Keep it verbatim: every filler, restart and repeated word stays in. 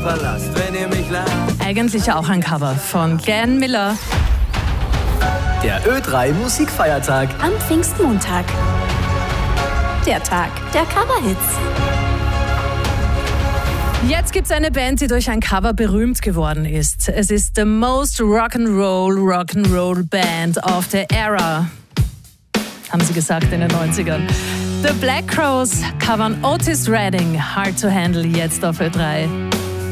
Palast, wenn ihr mich lasst. Eigentlich auch ein Cover von Glenn Miller. Der Ö drei Musikfeiertag. Am Pfingstmontag. Der Tag der Coverhits. Jetzt gibt's eine Band, die durch ein Cover berühmt geworden ist. Es ist the most Rock'n'Roll Rock'n'Roll Band of the era, haben sie gesagt in den neunzigern. The Black Crowes covern Otis Redding, Hard to Handle, jetzt auf Ö drei.